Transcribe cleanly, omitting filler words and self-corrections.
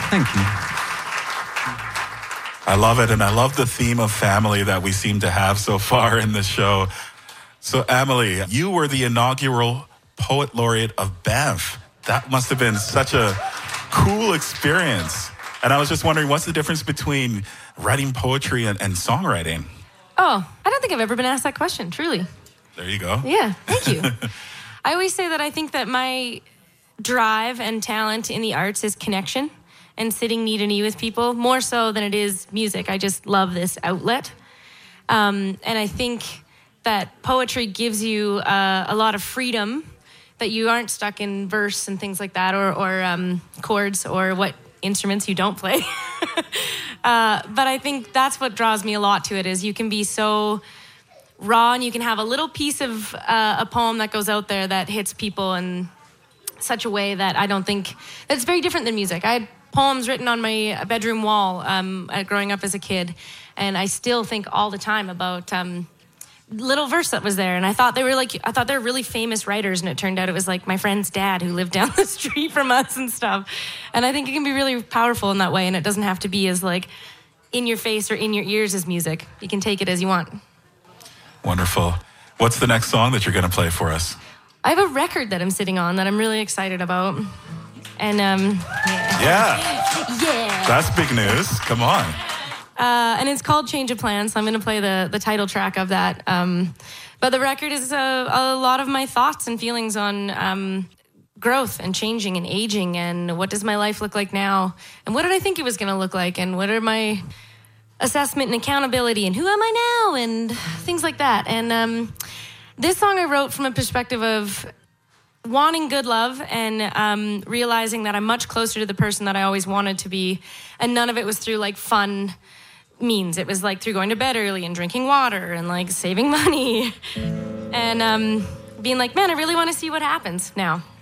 Thank you. I love it, and I love the theme of family that we seem to have so far in this show. So, Emily, you were the inaugural Poet Laureate of Banff. That must have been such a cool experience. And I was just wondering, what's the difference between writing poetry and songwriting? Oh, I don't think I've ever been asked that question, truly. There you go. Yeah, thank you. I always say that I think that my drive and talent in the arts is connection and sitting knee to knee with people, more so than it is music. I just love this outlet. And I think that poetry gives you a lot of freedom, that you aren't stuck in verse and things like that, or chords, or what instruments you don't play. But I think that's what draws me a lot to it, is you can be so raw, and you can have a little piece of a poem that goes out there that hits people in such a way that I don't think, that's very different than music. I had poems written on my bedroom wall growing up as a kid, and I still think all the time about little verse that was there, and I thought they were really famous writers, and it turned out it was like my friend's dad who lived down the street from us and stuff. And I think it can be really powerful in that way, and it doesn't have to be as like in your face or in your ears as music. You can take it as you want. Wonderful. What's the next song that you're going to play for us? I have a record that I'm sitting on that I'm really excited about. And yeah. That's big news. Come on. And it's called Change of Plans, so I'm going to play the title track of that. But the record is a lot of my thoughts and feelings on growth and changing and aging, and what does my life look like now, and what did I think it was going to look like, and what are my assessment and accountability, and who am I now, and things like that. And this song I wrote from a perspective of wanting good love and realizing that I'm much closer to the person that I always wanted to be, and none of it was through like fun means. It was like through going to bed early and drinking water and like saving money and being like, man, I really want to see what happens now.